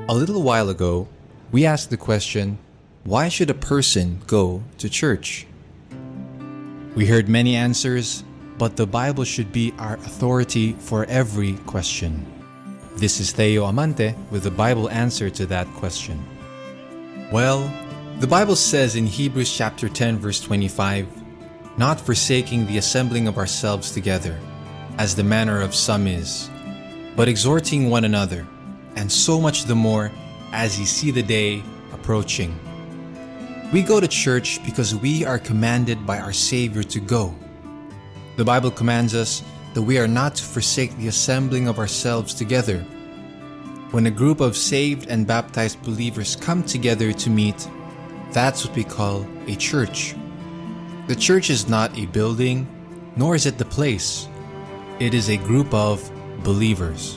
A little while ago, we asked the question, why should a person go to church? We heard many answers, but the Bible should be our authority for every question. This is Theo Amante with the Bible answer to that question. Well, the Bible says in Hebrews chapter 10 verse 25, not forsaking the assembling of ourselves together, as the manner of some is, but exhorting one another, and so much the more as ye see the day approaching. We go to church because we are commanded by our Savior to go. The Bible commands us that we are not to forsake the assembling of ourselves together. When a group of saved and baptized believers come together to meet, that's what we call a church. The church is not a building, nor is it the place. It is a group of believers.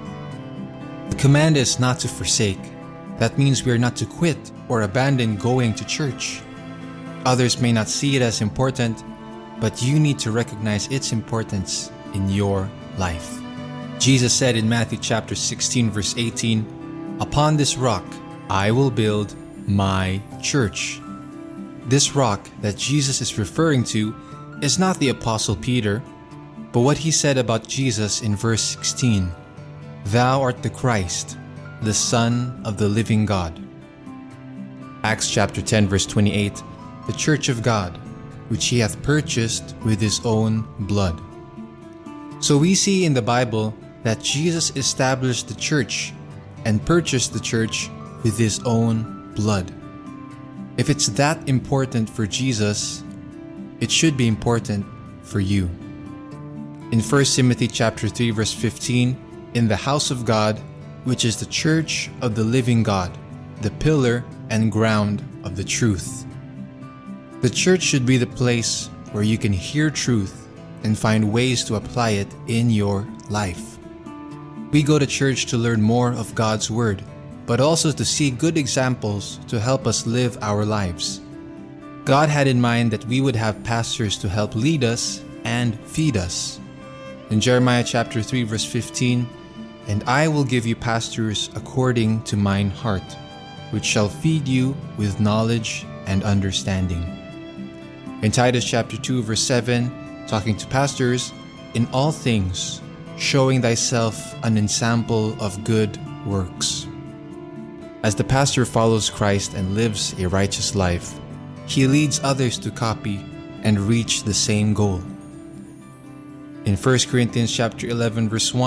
The command is not to forsake. That means we are not to quit or abandon going to church. Others may not see it as important, but you need to recognize its importance in your life. Jesus said in Matthew chapter 16 verse 18, upon this rock I will build my church. This rock that Jesus is referring to is not the Apostle Peter, but what he said about Jesus in verse 16, thou art the Christ, the Son of the living God. Acts chapter 10 verse 28, the church of God, which he hath purchased with his own blood. So we see in the Bible that Jesus established the church and purchased the church with his own blood. If it's that important for Jesus, it should be important for you. In 1 Timothy chapter 3 verse 15, in the house of God, which is the church of the living God, the pillar and ground of the truth. The church should be the place where you can hear truth and find ways to apply it in your life. We go to church to learn more of God's Word, but also to see good examples to help us live our lives. God had in mind that we would have pastors to help lead us and feed us. In Jeremiah chapter 3 verse 15, and I will give you pastors according to mine heart, which shall feed you with knowledge and understanding. In Titus chapter 2 verse 7, talking to pastors, in all things, showing thyself an ensample of good works. As the pastor follows Christ and lives a righteous life, he leads others to copy and reach the same goal. In 1 Corinthians chapter 11 verse 1,